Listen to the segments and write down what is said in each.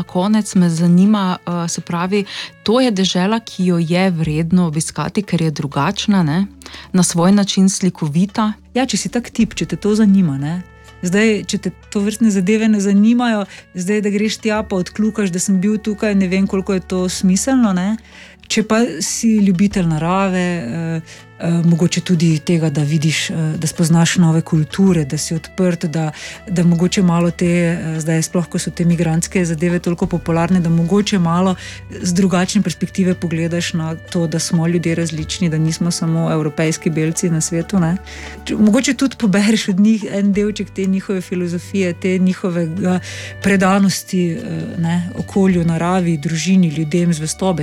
konec me zanima, se pravi, to je dežela, ki jo je vredno obiskati, ker je drugačna, ne? Na svoj način slikovita. Ja, če si tak tip, če te to zanima, ne? Zdaj, če te to vrstne zadeve ne zanimajo, zdaj, da greš tja pa odkljukaš, da sem bil tukaj, ne vem, koliko je to smiselno, ne? Če pa si ljubitelj narave, mogoče tudi tega, da vidiš, da spoznaš nove kulture, da si odprt, da mogoče malo te, zdaj sploh, ko so te migrantske zadeve toliko popularne, da mogoče malo z drugačne perspektive pogledaš na to, da smo ljudje različni, da nismo samo evropejski belci na svetu, ne. Mogoče tudi pobereš od njih en delček te njihove filozofije, te njihove predanosti, ne, okolju, naravi, družini, ljudem, zvestobe,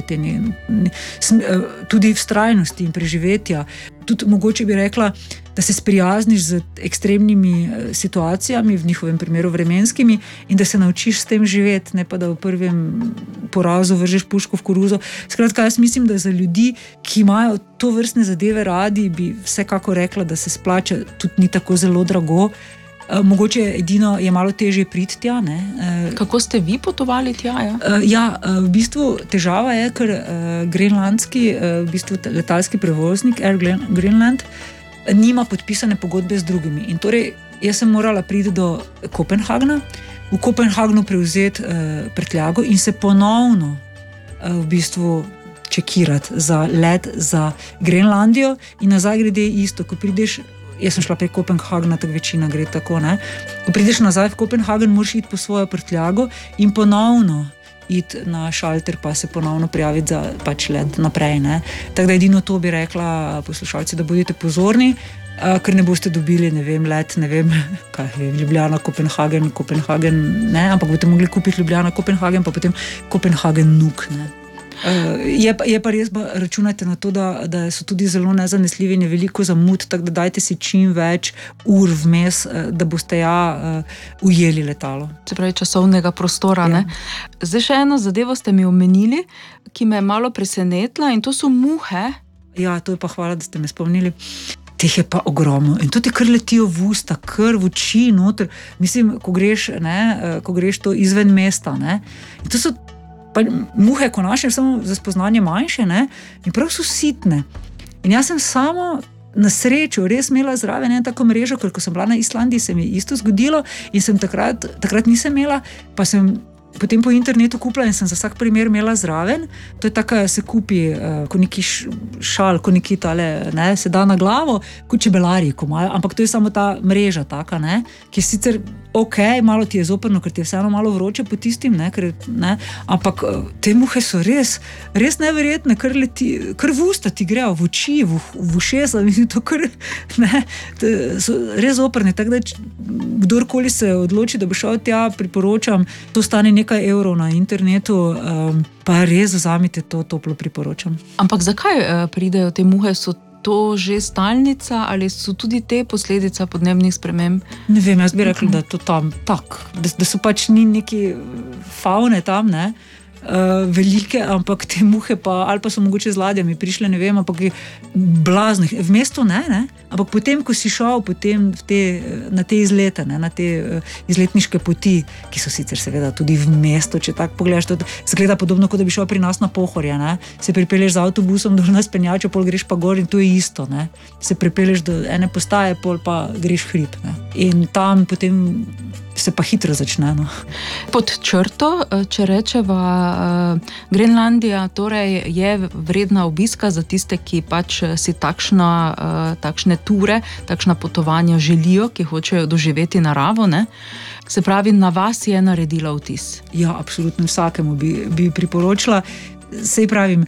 tudi vztrajnosti in preživetja. Tudi mogoče bi rekla, da se sprijazniš z ekstremnimi situacijami, v njihovem primeru vremenskimi, in da se naučiš s tem živeti, ne pa da v prvem porazu vržeš puško v koruzo. Skratka, jaz mislim, da za ljudi, ki imajo to vrstne zadeve radi, bi vsekako rekla, da se splača, tudi ni tako zelo drago. Mogoče edino je malo težje priti tja, ne. Kako ste vi potovali tja, ja? Ja, v bistvu težava je, ker grenlandski, v bistvu letalski prevoznik Air Greenland nima podpisane pogodbe z drugimi. In torej, jaz sem morala priti do Kopenhagna, v Kopenhagnu prevzeti prtljago in se ponovno v bistvu čekirati za let za Grenlandijo in nazaj grede isto, ko prideš. Jaz sem šla prek Kopenhagna, tako večina gre tako, ne. Ko prideš nazaj v Kopenhagen, moraš iti po svojo prtljago in ponovno iti na šalter, pa se ponovno prijaviti za pač let naprej, ne. Tako da edino to bi rekla poslušalci, da bodite pozorni, ker ne boste dobili, ne vem, let, ne vem, Ljubljana, Kopenhagen, ne, ampak boste mogli kupiti Ljubljana, Kopenhagen, pa potem Kopenhagen Nuuk, ne. Je pa res, računajte na to, da so tudi zelo nezanesljivi in je veliko zamud, tako da dajte si čim več ur vmes, da boste ujeli letalo. Se pravi, časovnega prostora, ne? Zdaj še eno zadevo ste mi omenili, ki me je malo presenetila, in to so muhe. Ja, to je pa hvala, da ste me spomnili. Teh je pa ogromno in to ti kar letijo v usta, kar v oči noter. Mislim, ko greš to izven mesta, ne? In to so pa muhe, ko naše, samo za spoznanje manjše, ne, in prav so sitne. In jaz sem samo na srečo res imela zraven eno tako mrežo, ker ko sem bila na Islandiji, se mi je isto zgodilo in sem takrat nisem imela, pa sem potem po internetu kupila in sem za vsak primer imela zraven. To je taka, se kupi ko neki šal, ko neki tale, ne, se da na glavo, kot čebelarji, ko imajo, ampak to je samo ta mreža taka, ne, ki je sicer malo ti je zoprno, ker ti je vseeno malo vroče po tistim, ne, ampak te muhe so res neverjetne, kar v usta ti grejo, v oči, v ušesa, mislim, to kar, ne, so res zoprne, tako da kdorkoli se odloči, da bo šel tja, priporočam, to stane nekaj evrov na internetu, pa res vzamite to, toplo priporočam. Ampak zakaj pridejo te muhe? So to že stalnica ali so tudi te posledica podnebnih sprememb? Ne vem, jaz bi rekla, da je to tam tak, da so pač ni neki faune tam, ne, velike, ampak te muhe pa, ali pa so mogoče z ladjami prišle, ne vem, ampak je blaznih, v mestu ne, ampak potem, ko si šel potem na te izlete, ne, na te izletniške poti, ki so sicer seveda tudi v mestu, če tako pogledaš, to zgleda podobno, kot da bi šel pri nas na Pohorje, ne, se pripelješ z avtobusom do nas penjačo, pol greš pa gor in to je isto, ne, se pripelješ do ene postaje, pol pa greš hrib, ne, in tam potem se pa hitro začne, no. Pod črto, če rečeva, Grenlandija torej je vredna obiska za tiste, ki pač si takšne ture, takšna potovanja želijo, ki hočejo doživeti naravo, ne? Se pravi, na vas je naredila vtis. Ja, absolutno vsakemu bi priporočila. Sej pravim,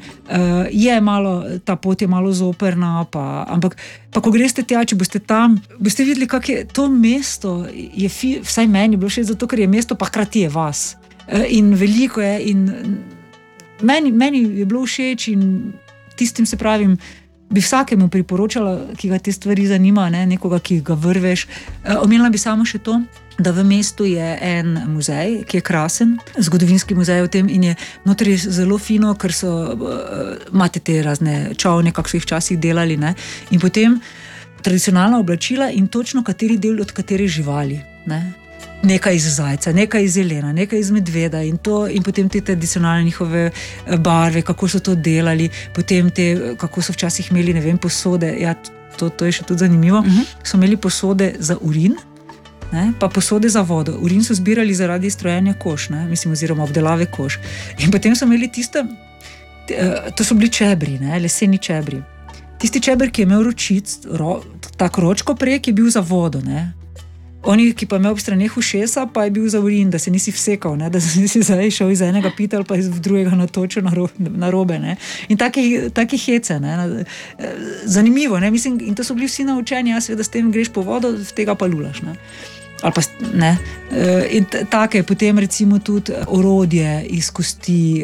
ta pot je malo zoperna, ampak ko greste tja, če boste tam, boste videli, kak je to mesto, vsaj meni je bilo všeč zato, ker je mesto, pa hkrati je vas. In veliko je, in meni je bilo všeč in tistim, se pravim, bi vsakemu priporočala, ki ga te stvari zanima, ne, nekoga, ki ga vrveš. Omenila bi samo še to, da v mestu je en muzej, ki je krasen, zgodovinski muzej v tem, in je notri zelo fino, ker imate te razne čovne, kako so jih včasih delali, ne, in potem tradicionalna oblačila in točno kateri del od katere živali, ne. nekaj iz zajca, nekaj iz jelena, nekaj iz medveda in potem te tradicionalne njihove barve, kako so to delali, potem kako so včasih imeli, ne vem, posode, ja, to je še tudi zanimivo, so imeli posode za urin, ne, pa posode za vodo. Urin so zbirali zaradi strojenja kož, ne, mislim, oziroma obdelave kož. In potem so imeli to so bili čebri, ne, leseni čebri. Tisti čeber, ki je imel ročic, tak ročko prek, je bil za vodo, ne. Oni, ki pa imel ob straneh ušesa, pa je bil za urin, da se nisi vsekal, ne, da si zdaj šel iz enega pita ali pa iz drugega natočil na robe, ne. In taki hece, ne. Zanimivo, ne, mislim, in to so bili vsi naučeni, ja, seveda s tem greš po vodo, v tega pa lulaš, ne. Ali pa, ne. In take, potem recimo tudi orodje iz kosti,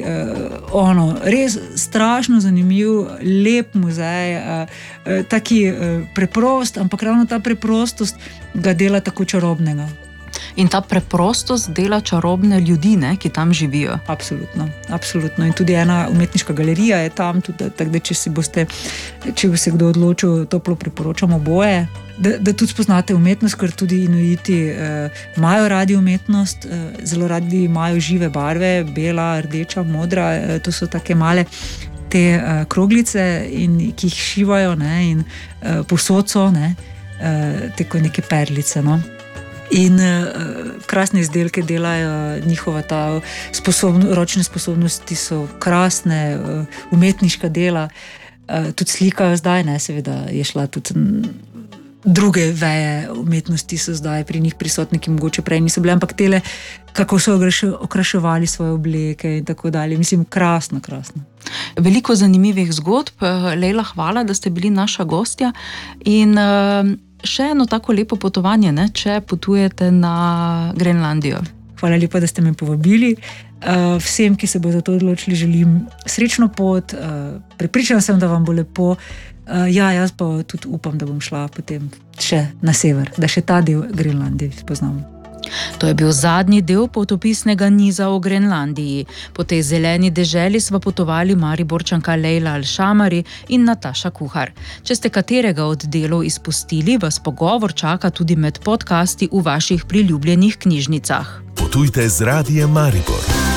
res strašno zanimiv, lep muzej, taki preprost, ampak ravno ta preprostost ga dela tako čarobnega. In ta preprostost dela čarobne ljudi, ne, ki tam živijo. Absolutno, absolutno. In tudi ena umetniška galerija je tam, tudi, tako da če bi se kdo odločil, toplo priporočamo oboje. Da tudi spoznate umetnost, ker tudi Inuiti imajo radi umetnost, zelo radi imajo žive barve, bela, rdeča, modra, to so take male te kroglice, ki jih šivajo, ne, in povsod so, ne, tako neke perlice, no. In krasne izdelke delajo, njihova ta ročne sposobnosti so krasne, umetniška dela, tudi slikajo zdaj, ne, seveda je šla tudi druge veje umetnosti so zdaj pri njih prisotne, ki mogoče prej niso bile, ampak tele, kako so okraševali svoje obleke in tako dalje. Mislim, krasno. Veliko zanimivih zgodb. Lejla, hvala, da ste bili naša gostja. In še eno tako lepo potovanje, ne, če potujete na Grenlandijo. Hvala lepa, da ste me povabili. Vsem, ki se bo za to odločili, želim srečno pot. Prepričana sem, da vam bo lepo. Ja, jaz pa tudi upam, da bom šla potem še na sever, da še ta del Grenlandije spoznam. To je bil zadnji del potopisnega niza o Grenlandiji. Po tej zeleni deželi sva potovali Mariborčanka Lejla Alšamari in Nataša Kuhar. Če ste katerega od delov izpustili, vas pogovor čaka tudi med podcasti v vaših priljubljenih knjižnicah. Potujte z Radiem Maribor.